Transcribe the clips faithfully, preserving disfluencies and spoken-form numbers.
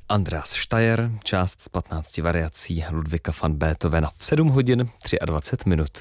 Andreas Steyer, část z patnácti variací Ludvíka van Beethovena v sedm hodin dvacet tři minut.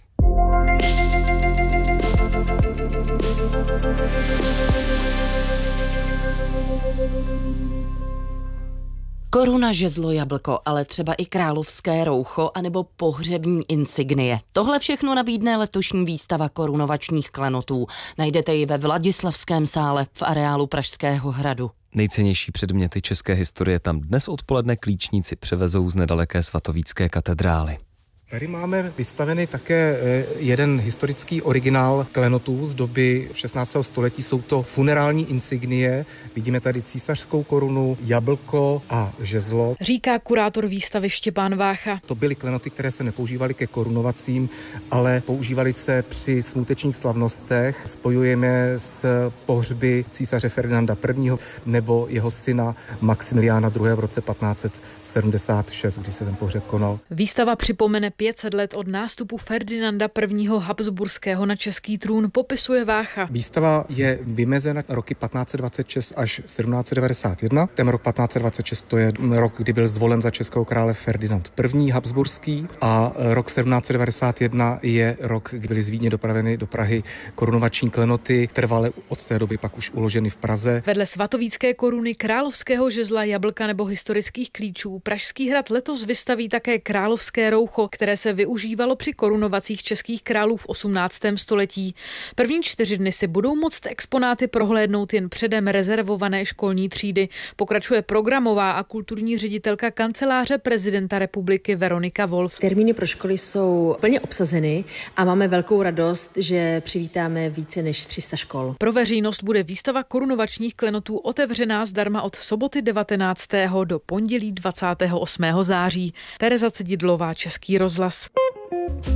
Koruna, žezlo, jablko, ale třeba i královské roucho anebo pohřební insignie. Tohle všechno nabídne letošní výstava korunovačních klenotů. Najdete ji ve Vladislavském sále v areálu Pražského hradu. Nejcennější předměty české historie tam dnes odpoledne klíčníci převezou z nedaleké svatovícké katedrály. Tady máme vystavený také jeden historický originál klenotů z doby šestnáctého století. Jsou to funerální insignie. Vidíme tady císařskou korunu, jablko a žezlo. Říká kurátor výstavy Štěpán Vácha. To byly klenoty, které se nepoužívaly ke korunovacím, ale používaly se při smutečních slavnostech. Spojujeme s pohřby císaře Ferdinanda prvního. nebo jeho syna Maximiliána druhého. v roce patnáct set sedmdesát šest, kdy se ten pohřeb konal. Výstava připomene pět set let od nástupu Ferdinanda prvního. Habsburského na český trůn, popisuje Vácha. Výstava je vymezena roky patnáct set dvacet šest až sedmnáct set devadesát jedna. Ten rok patnáct set dvacet šest to je rok, kdy byl zvolen za českého krále Ferdinand první. Habsburský, a rok sedmnáct set devadesát jedna je rok, kdy byly z Vídně dopraveny do Prahy korunovační klenoty, trvale od té doby pak už uloženy v Praze. Vedle svatovícké koruny, královského žezla, jablka nebo historických klíčů Pražský hrad letos vystaví také královské roucho, které se využívalo při korunovacích českých králů v osmnáctém století. První čtyři dny si budou moct exponáty prohlédnout jen předem rezervované školní třídy. Pokračuje programová a kulturní ředitelka Kanceláře prezidenta republiky Veronika Wolf. Termíny pro školy jsou plně obsazeny a máme velkou radost, že přivítáme více než tři sta škol. Pro veřejnost bude výstava korunovačních klenotů otevřená zdarma od soboty devatenáctého do pondělí dvacátého osmého září. Tereza Cedidlová, Český rozhlas.